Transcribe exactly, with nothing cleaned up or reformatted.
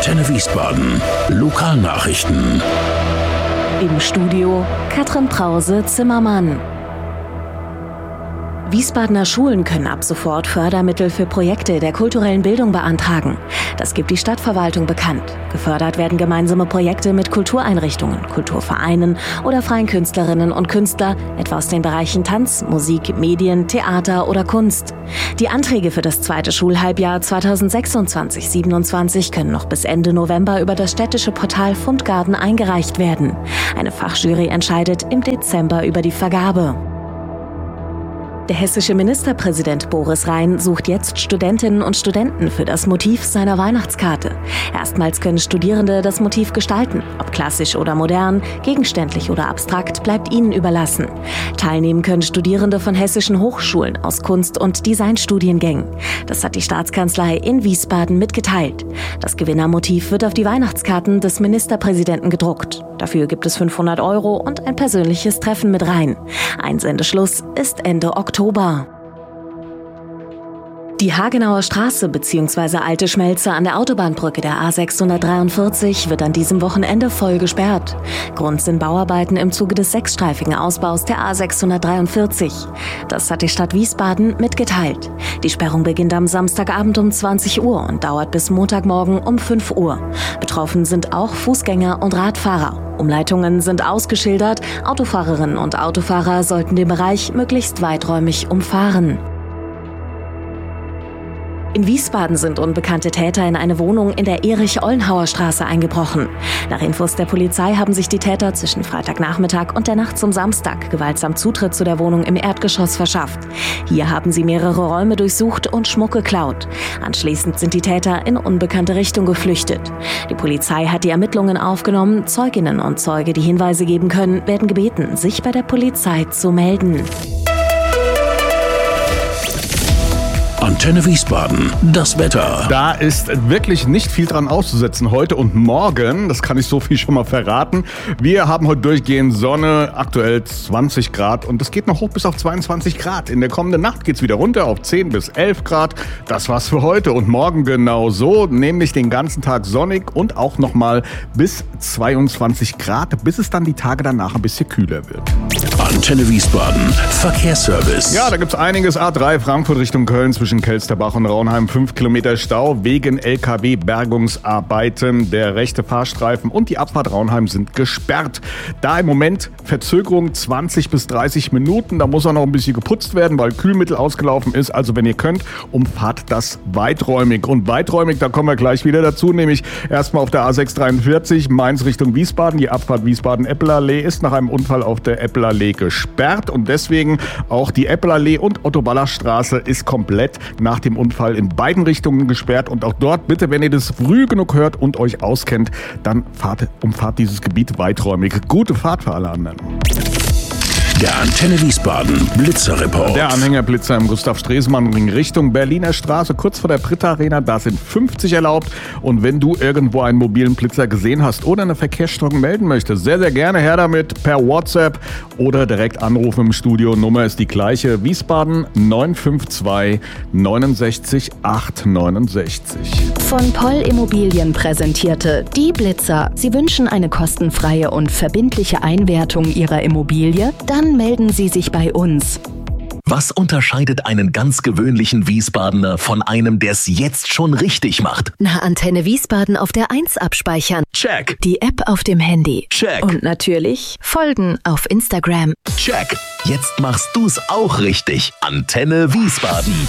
Antenne Wiesbaden. Lokalnachrichten. Im Studio Katrin Brause-Zimmermann. Wiesbadener Schulen können ab sofort Fördermittel für Projekte der kulturellen Bildung beantragen. Das gibt die Stadtverwaltung bekannt. Gefördert werden gemeinsame Projekte mit Kultureinrichtungen, Kulturvereinen oder freien Künstlerinnen und Künstler, etwa aus den Bereichen Tanz, Musik, Medien, Theater oder Kunst. Die Anträge für das zweite Schulhalbjahr zweitausendsechsundzwanzig siebenundzwanzig können noch bis Ende November über das städtische Portal Fundgarten eingereicht werden. Eine Fachjury entscheidet im Dezember über die Vergabe. Der hessische Ministerpräsident Boris Rhein sucht jetzt Studentinnen und Studenten für das Motiv seiner Weihnachtskarte. Erstmals können Studierende das Motiv gestalten. Ob klassisch oder modern, gegenständlich oder abstrakt, bleibt ihnen überlassen. Teilnehmen können Studierende von hessischen Hochschulen aus Kunst- und Designstudiengängen. Das hat die Staatskanzlei in Wiesbaden mitgeteilt. Das Gewinnermotiv wird auf die Weihnachtskarten des Ministerpräsidenten gedruckt. Dafür gibt es fünfhundert Euro und ein persönliches Treffen mit Rhein. Einsendeschluss ist Ende Oktober. Die Hagenauer Straße bzw. Alte Schmelze an der Autobahnbrücke der A sechshundertdreiundvierzig wird an diesem Wochenende voll gesperrt. Grund sind Bauarbeiten im Zuge des sechsstreifigen Ausbaus der A sechshundertdreiundvierzig. Das hat die Stadt Wiesbaden mitgeteilt. Die Sperrung beginnt am Samstagabend um zwanzig Uhr und dauert bis Montagmorgen um fünf Uhr. Betroffen sind auch Fußgänger und Radfahrer. Umleitungen sind ausgeschildert. Autofahrerinnen und Autofahrer sollten den Bereich möglichst weiträumig umfahren. In Wiesbaden sind unbekannte Täter in eine Wohnung in der Erich-Ollenhauer-Straße eingebrochen. Nach Infos der Polizei haben sich die Täter zwischen Freitagnachmittag und der Nacht zum Samstag gewaltsam Zutritt zu der Wohnung im Erdgeschoss verschafft. Hier haben sie mehrere Räume durchsucht und Schmuck geklaut. Anschließend sind die Täter in unbekannte Richtung geflüchtet. Die Polizei hat die Ermittlungen aufgenommen. Zeuginnen und Zeuge, die Hinweise geben können, werden gebeten, sich bei der Polizei zu melden. Antenne Wiesbaden, das Wetter. Da ist wirklich nicht viel dran auszusetzen heute und morgen, das kann ich so viel schon mal verraten. Wir haben heute durchgehend Sonne, aktuell zwanzig Grad und es geht noch hoch bis auf zweiundzwanzig Grad. In der kommenden Nacht geht's wieder runter auf zehn bis elf Grad. Das war's für heute und morgen genau so, nämlich den ganzen Tag sonnig und auch nochmal bis zweiundzwanzig Grad, bis es dann die Tage danach ein bisschen kühler wird. Antenne Wiesbaden, Verkehrsservice. Ja, da gibt's einiges. A drei Frankfurt Richtung Köln zwischen Kelsterbach und Raunheim, fünf Kilometer Stau wegen L K W-Bergungsarbeiten. Der rechte Fahrstreifen und die Abfahrt Raunheim sind gesperrt. Da im Moment Verzögerung zwanzig bis dreißig Minuten. Da muss auch noch ein bisschen geputzt werden, weil Kühlmittel ausgelaufen ist. Also wenn ihr könnt, umfahrt das weiträumig. Und weiträumig, da kommen wir gleich wieder dazu, nämlich erstmal auf der A sechshundertdreiundvierzig Mainz Richtung Wiesbaden. Die Abfahrt Wiesbaden-Eppelallee ist nach einem Unfall auf der Eppelallee gesperrt und deswegen auch die Eppelallee und Otto-Baller-Straße ist komplett nach dem Unfall in beiden Richtungen gesperrt und auch dort bitte, wenn ihr das früh genug hört und euch auskennt, dann fahrt, umfahrt dieses Gebiet weiträumig. Gute Fahrt für alle anderen. Der Antenne Wiesbaden Blitzerreport. Der Anhängerblitzer im Gustav-Stresemann-Ring Richtung Berliner Straße, kurz vor der Britta Arena, da sind fünfzig erlaubt. Und wenn du irgendwo einen mobilen Blitzer gesehen hast oder eine Verkehrsstörung melden möchtest, sehr, sehr gerne her damit per WhatsApp oder direkt anrufen im Studio. Nummer ist die gleiche, Wiesbaden neun fünf zwei neunundsechzig acht neunundsechzig. Von Poll Immobilien präsentierte Die Blitzer. Sie wünschen eine kostenfreie und verbindliche Einwertung Ihrer Immobilie? Dann melden Sie sich bei uns. Was unterscheidet einen ganz gewöhnlichen Wiesbadener von einem, der es jetzt schon richtig macht? Na, Antenne Wiesbaden auf der eins abspeichern. Check. Die App auf dem Handy. Check. Und natürlich folgen auf Instagram. Check. Jetzt machst du's auch richtig. Antenne Wiesbaden.